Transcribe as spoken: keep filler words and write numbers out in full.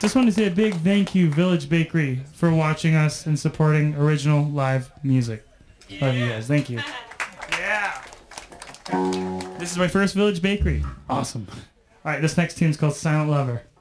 Just want to say a big thank you, Village Bakery, for watching us and supporting original live music. Yeah. Love you guys. Thank you. Yeah. This is my first Village Bakery. Awesome. All right, this next tune's called Silent Lover.